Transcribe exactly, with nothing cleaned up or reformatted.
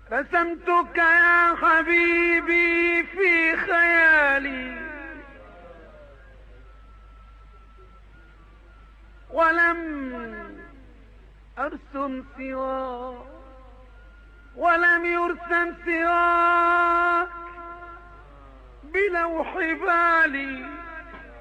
رسمتك يا حبيبي في خيالي ولم أرسم سواك ولم يرسم سواك بلوح بالي.